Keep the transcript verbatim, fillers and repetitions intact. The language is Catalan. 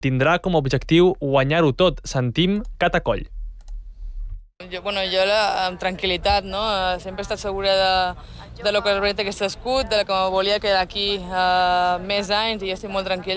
tindrà com a objectiu guanyar-ho tot. Sentim Catacoll. Jo, bueno, jo la, amb tranquil·litat, no? Sempre he estat segura de, de lo que representa aquest escut, de que me volia quedar aquí uh, més anys i estic molt tranquil.